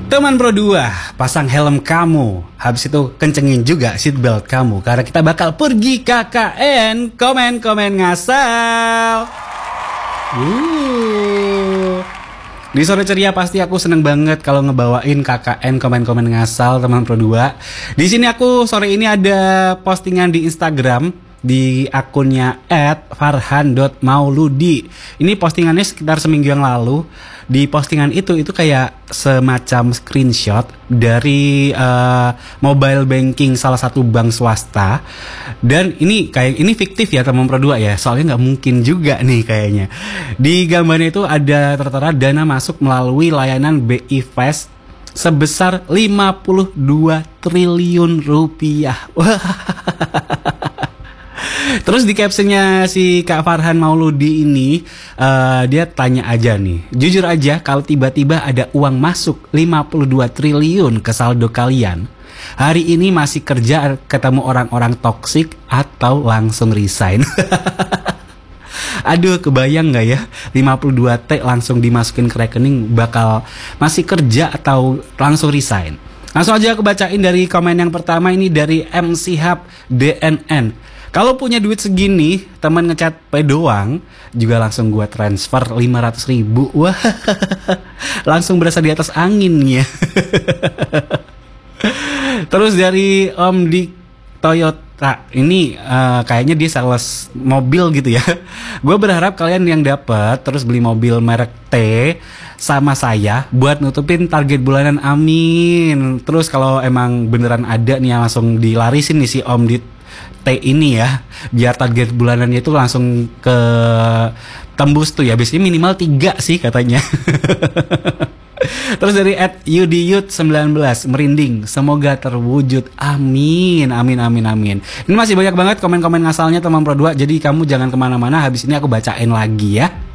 Teman Pro 2, pasang helm kamu. Habis itu kencengin juga seatbelt kamu, karena kita bakal pergi KKN. Komen-komen ngasal. Di sore ceria pasti aku seneng banget kalau ngebawain KKN komen-komen ngasal teman Pro 2. Di sini aku sore ini ada postingan di Instagram di akunnya @farhan.mauludi. Ini postingannya sekitar seminggu yang lalu. Di postingan itu kayak semacam screenshot dari mobile banking salah satu bank swasta. Dan ini fiktif ya teman Pro 2 ya. Soalnya nggak mungkin juga nih kayaknya. Di gambarnya itu ada tertera dana masuk melalui layanan BI Fast sebesar 52 triliun rupiah. Terus di captionnya si Kak Farhan Mauludi ini dia tanya aja nih, jujur aja kalau tiba-tiba ada uang masuk 52 triliun ke saldo kalian, hari ini masih kerja ketemu orang-orang toksik atau langsung resign? Aduh, kebayang gak ya 52T langsung dimasukin ke rekening, bakal masih kerja atau langsung resign? Langsung aja aku bacain dari komen yang pertama ini dari MC Hub DNN. Kalau punya duit segini, teman ngechat P doang, juga langsung gua transfer 500.000. Wah, langsung berasa di atas angin ya. Terus dari Om di Toyota, ini kayaknya dia sales mobil gitu ya. Gue berharap kalian yang dapat terus beli mobil merek T sama saya buat nutupin target bulanan, amin. Terus kalau emang beneran ada nih yang langsung dilarisin nih si Om di T ini ya, biar target bulanannya itu langsung ke tembus tuh ya. Biasanya minimal 3 sih katanya. Terus dari @yudiyut19, merinding, semoga terwujud, amin, amin, amin, amin. Ini masih banyak banget komen-komen ngasalnya teman Pro 2, jadi kamu jangan kemana-mana, habis ini aku bacain lagi ya.